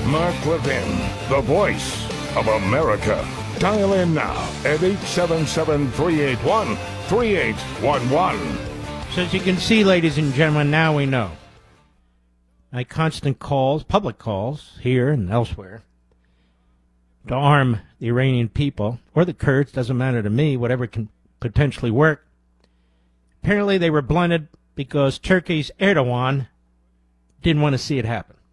Mark Levin, the voice of America. Dial in now at 877-381-3811. So as you can see, ladies and gentlemen, now we know. My constant calls, public calls, here and elsewhere, to arm the Iranian people, or the Kurds, doesn't matter to me, whatever can potentially work. Apparently they were blunted because Turkey's Erdogan didn't want to see it happen.